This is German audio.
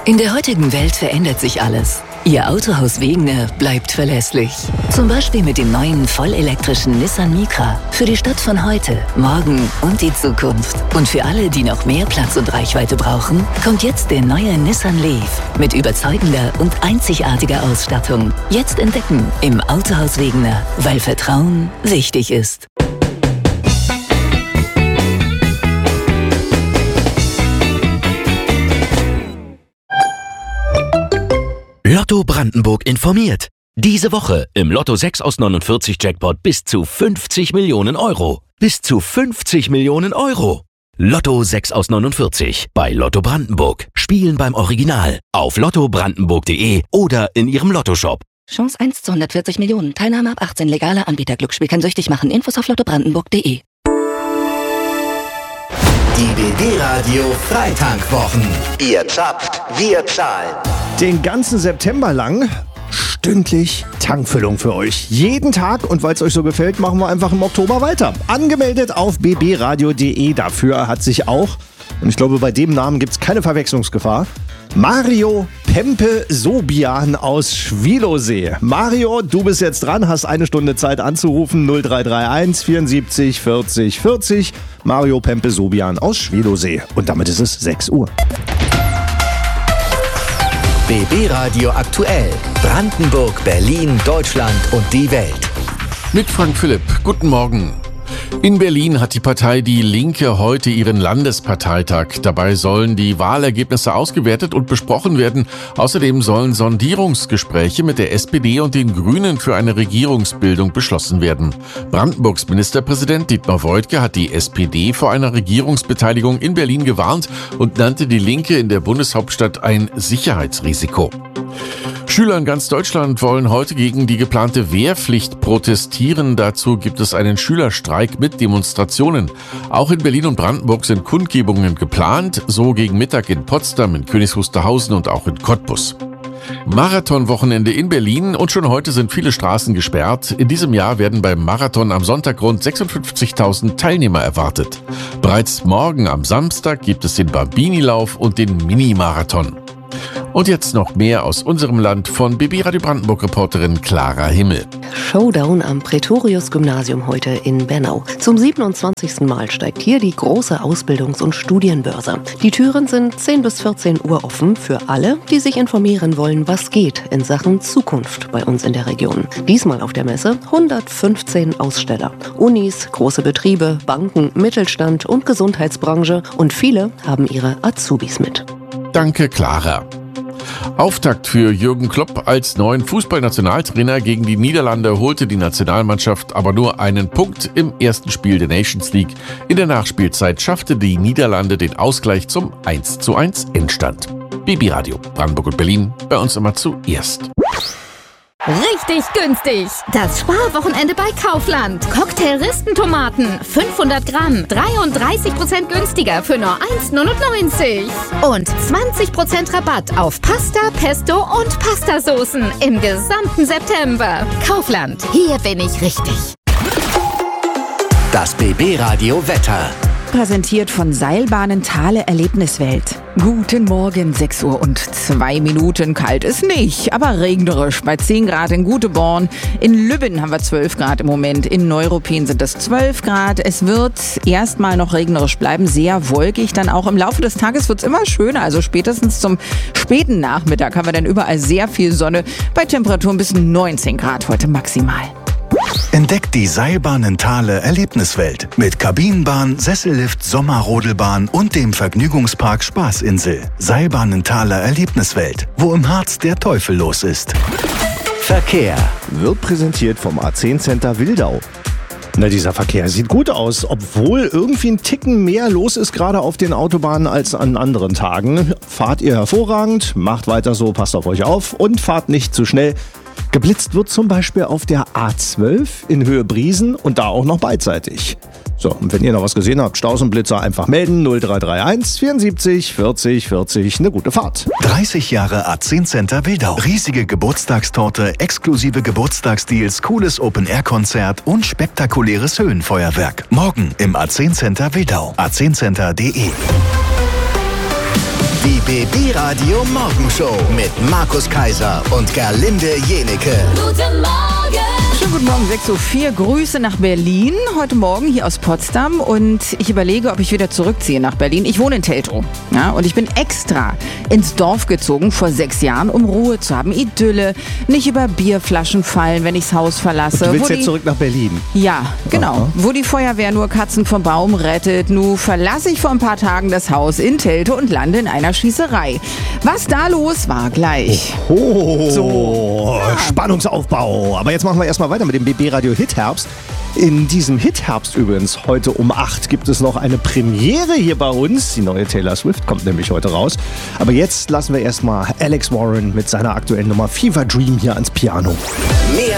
In der heutigen Welt verändert sich alles. Ihr Autohaus Wegener bleibt verlässlich. Zum Beispiel mit dem neuen vollelektrischen Nissan Micra. Für die Stadt von heute, morgen und die Zukunft. Und für alle, die noch mehr Platz und Reichweite brauchen, kommt jetzt der neue Nissan Leaf. Mit überzeugender und einzigartiger Ausstattung. Jetzt entdecken im Autohaus Wegener, weil Vertrauen wichtig ist. Lotto Brandenburg informiert. Diese Woche im Lotto 6 aus 49 Jackpot bis zu 50 Millionen Euro. Bis zu 50 Millionen Euro. Lotto 6 aus 49 bei Lotto Brandenburg. Spielen beim Original auf lottobrandenburg.de oder in Ihrem Lottoshop. Chance 1 zu 140 Millionen. Teilnahme ab 18. Legaler Anbieter. Glücksspiel kann süchtig machen. Infos auf lottobrandenburg.de. Die BB-Radio Freitankwochen. Ihr zapft, wir zahlen. Den ganzen September lang stündlich Tankfüllung für euch. Jeden Tag. Und weil es euch so gefällt, machen wir einfach im Oktober weiter. Angemeldet auf bbradio.de. Dafür hat sich auch, und ich glaube, bei dem Namen gibt es keine Verwechslungsgefahr, Mario Pempe Sobian aus Schwilosee. Mario, du bist jetzt dran, hast eine Stunde Zeit anzurufen. 0331 74 40 40. Mario Pempe Sobian aus Schwilosee. Und damit ist es 6 Uhr. BB Radio aktuell. Brandenburg, Berlin, Deutschland und die Welt. Mit Frank Philipp. Guten Morgen. In Berlin hat die Partei Die Linke heute ihren Landesparteitag. Dabei sollen die Wahlergebnisse ausgewertet und besprochen werden. Außerdem sollen Sondierungsgespräche mit der SPD und den Grünen für eine Regierungsbildung beschlossen werden. Brandenburgs Ministerpräsident Dietmar Woidke hat die SPD vor einer Regierungsbeteiligung in Berlin gewarnt und nannte die Linke in der Bundeshauptstadt ein Sicherheitsrisiko. Schüler in ganz Deutschland wollen heute gegen die geplante Wehrpflicht protestieren. Dazu gibt es einen Schülerstreik mit Demonstrationen. Auch in Berlin und Brandenburg sind Kundgebungen geplant, so gegen Mittag in Potsdam, in Königs Wusterhausen und auch in Cottbus. Marathonwochenende in Berlin und schon heute sind viele Straßen gesperrt. In diesem Jahr werden beim Marathon am Sonntag rund 56.000 Teilnehmer erwartet. Bereits morgen am Samstag gibt es den Bambini-Lauf und den Mini-Marathon. Und jetzt noch mehr aus unserem Land von BB Radio Brandenburg-Reporterin Clara Himmel. Showdown am Praetorius-Gymnasium heute in Bernau. Zum 27. Mal steigt hier die große Ausbildungs- und Studienbörse. Die Türen sind 10 bis 14 Uhr offen für alle, die sich informieren wollen, was geht in Sachen Zukunft bei uns in der Region. Diesmal auf der Messe 115 Aussteller. Unis, große Betriebe, Banken, Mittelstand und Gesundheitsbranche und viele haben ihre Azubis mit. Danke, Clara. Auftakt für Jürgen Klopp als neuen Fußballnationaltrainer gegen die Niederlande holte die Nationalmannschaft aber nur einen Punkt im ersten Spiel der Nations League. In der Nachspielzeit schaffte die Niederlande den Ausgleich zum 1:1 Endstand. BB Radio Brandenburg und Berlin, bei uns immer zuerst. Richtig günstig. Das Sparwochenende bei Kaufland. Cocktail-Ristentomaten, 500 Gramm, 33% günstiger für nur 1,99. Und 20% Rabatt auf Pasta, Pesto und Pastasoßen im gesamten September. Kaufland, hier bin ich richtig. Das BB Radio Wetter. Präsentiert von Seilbahnen Thale Erlebniswelt. Guten Morgen, 6 Uhr und 2 Minuten. Kalt ist nicht, aber regnerisch. Bei 10 Grad in Guteborn. In Lübben haben wir 12 Grad im Moment. In Neuruppin sind es 12 Grad. Es wird erstmal noch regnerisch bleiben, sehr wolkig. Dann auch im Laufe des Tages wird es immer schöner. Also spätestens zum späten Nachmittag haben wir dann überall sehr viel Sonne. Bei Temperaturen bis 19 Grad heute maximal. Entdeckt die Seilbahnen Thale Erlebniswelt mit Kabinenbahn, Sessellift, Sommerrodelbahn und dem Vergnügungspark Spaßinsel. Seilbahnen Thale Erlebniswelt, wo im Harz der Teufel los ist. Verkehr wird präsentiert vom A10 Center Wildau. Na, dieser Verkehr sieht gut aus, obwohl irgendwie ein Ticken mehr los ist gerade auf den Autobahnen als an anderen Tagen. Fahrt ihr hervorragend, macht weiter so, passt auf euch auf und fahrt nicht zu schnell. Geblitzt wird zum Beispiel auf der A12 in Höhe Briesen und da auch noch beidseitig. So, und wenn ihr noch was gesehen habt, Staus und Blitzer einfach melden. 0331 74 40 40. Eine gute Fahrt. 30 Jahre A10 Center Wildau. Riesige Geburtstagstorte, exklusive Geburtstagsdeals, cooles Open-Air-Konzert und spektakuläres Höhenfeuerwerk. Morgen im A10 Center Wildau. a10center.de. Die BB Radio Morgenshow mit Markus Kaiser und Gerlinde Jenecke. Guten Morgen! Schönen guten Morgen, 6.04 Uhr. Grüße nach Berlin. Heute Morgen hier aus Potsdam. Und ich überlege, ob ich wieder zurückziehe nach Berlin. Ich wohne in Teltow. Ja, und ich bin extra ins Dorf gezogen vor 6 Jahren, um Ruhe zu haben. Idylle, nicht über Bierflaschen fallen, wenn ich das Haus verlasse. Du willst jetzt zurück nach Berlin? Ja, genau. Aha. Wo die Feuerwehr nur Katzen vom Baum rettet. Nun verlasse ich vor ein paar Tagen das Haus in Teltow und lande in einer Schießerei. Was da los war, gleich. Spannungsaufbau. Aber jetzt machen wir erstmal weiter mit dem BB Radio Hit-Herbst. In diesem Hit-Herbst übrigens, heute um 8 gibt es noch eine Premiere hier bei uns. Die neue Taylor Swift kommt nämlich heute raus. Aber jetzt lassen wir erstmal Alex Warren mit seiner aktuellen Nummer Fever Dream hier ans Piano. Mehr